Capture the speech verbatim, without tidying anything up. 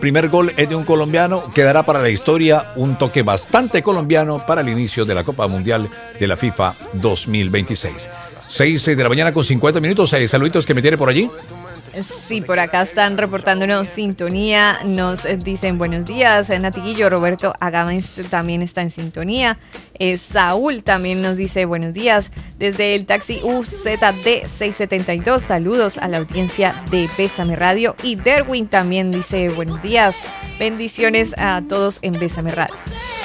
primer gol es de un colombiano, quedará para la historia un toque bastante colombiano para el inicio de la Copa Mundial de la FIFA dos mil veintiséis. seis de la mañana con cincuenta minutos. Eh, saluditos que me tiene por allí. Sí, por acá están reportándonos sintonía, nos dicen buenos días, Natiguillo, Roberto Agames también está en sintonía, eh, Saúl también nos dice buenos días, desde el taxi U Z D seiscientos setenta y dos, saludos a la audiencia de Bésame Radio, y Derwin también dice buenos días, bendiciones a todos en Bésame Radio.